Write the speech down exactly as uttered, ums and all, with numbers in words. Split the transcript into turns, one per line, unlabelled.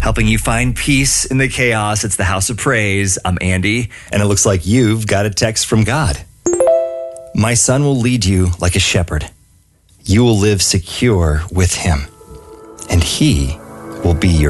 helping you find peace in the chaos. It's the House of Praise. I'm Andy.
And it looks like you've got a text from God. My son will lead you like a shepherd. You will live secure with him, and he will be your